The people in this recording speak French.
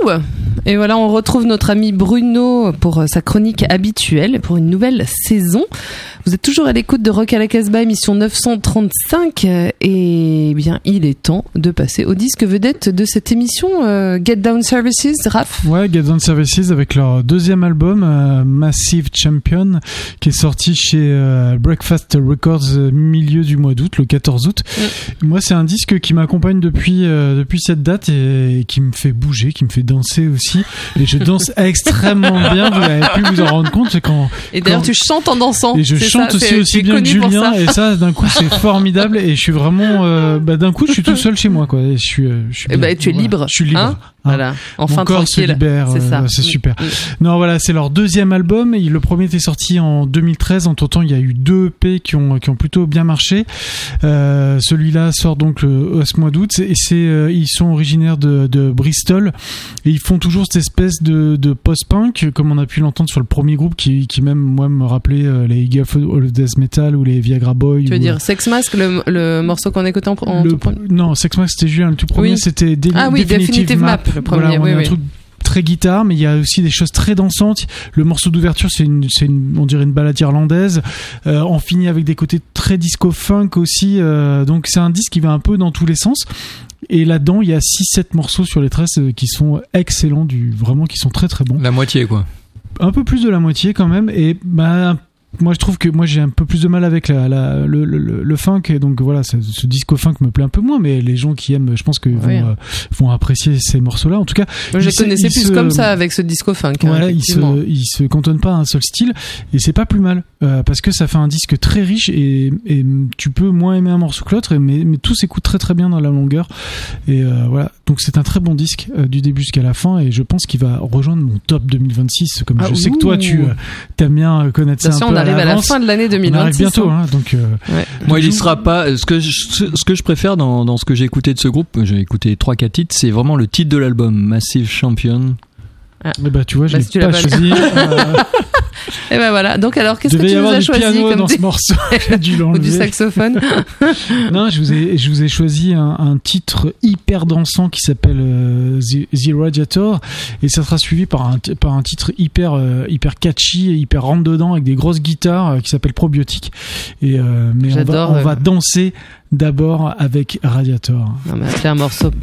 Et voilà, on retrouve notre ami Bruno pour sa chronique habituelle pour une nouvelle saison. Vous êtes toujours à l'écoute de Rock à la Casbah, émission 935, et bien il est temps de passer au disque vedette de cette émission, Get Down Services, Raph. Ouais, Get Down Services avec leur deuxième album, Massive Champion, qui est sorti chez Breakfast Records milieu du mois d'août, le 14 août. Moi, c'est un disque qui m'accompagne depuis cette date et qui me fait bouger, qui me fait danser aussi. Et je danse extrêmement bien, vous avez pu vous en rendre compte. Et d'ailleurs, tu chantes en dansant. Et je chante aussi bien que Julien, et ça, d'un coup, c'est formidable. Et je suis vraiment, d'un coup, je suis tout seul chez moi, quoi. Et je suis bien, tu es libre. Je suis libre. Hein voilà. Enfin, mon corps tranquille. se libère, c'est ça. C'est super. Non, voilà, c'est leur deuxième album. Le premier était sorti en 2013. En temps, il y a eu 2 EP qui ont plutôt bien marché. Celui-là sort donc ce mois d'août. Et ils sont originaires de Bristol. Et ils font toujours cette espèce de post-punk, comme on a pu l'entendre sur le premier groupe, qui même, moi, me rappelait les Iggy of Death Metal ou les Viagra Boys. Tu veux dire Sex Mask, le morceau qu'on écoutait en tout premier? Non, Sex Mask, c'était Julien. Le tout premier, c'était Definitive Map. Le premier, voilà, un truc très guitare, mais il y a aussi des choses très dansantes. Le morceau d'ouverture, on dirait une balade irlandaise. On finit avec des côtés très disco funk aussi. Donc c'est un disque qui va un peu dans tous les sens. Et là-dedans, il y a 6-7 morceaux sur les 13 qui sont excellents, vraiment qui sont très très bons. La moitié, quoi. Un peu plus de la moitié quand même. Et moi je trouve que j'ai un peu plus de mal avec le funk, et donc voilà, ce disco funk me plaît un peu moins, mais les gens qui aiment, je pense que vont apprécier ces morceaux-là. En tout cas, moi je connaissais plus comme ça avec ce disco funk. Voilà, il se cantonne pas à un seul style, et c'est pas plus mal parce que ça fait un disque très riche, et tu peux moins aimer un morceau que l'autre, mais tout s'écoute très très bien dans la longueur, et voilà. Donc c'est un très bon disque du début jusqu'à la fin, et je pense qu'il va rejoindre mon top 2026, comme je sais que toi tu aimes bien connaître ça un peu. On arrive à la fin de l'année 2026. On arrive bientôt, donc. Moi, il y sera pas. Ce que je préfère dans ce que j'ai écouté de ce groupe, j'ai écouté 3-4 titres, c'est vraiment le titre de l'album, Massive Champion. Tu vois, je l'ai pas choisi. Et ben voilà. Donc alors, qu'est-ce que tu nous as choisi comme dans ce morceau? Ou du saxophone? Non, je vous ai choisi un titre hyper dansant qui s'appelle The Radiator, et ça sera suivi par un titre hyper catchy et hyper rentre dedans avec des grosses guitares qui s'appelle Probiotic. Et mais on va danser d'abord avec Radiator. Non, mais c'est un morceau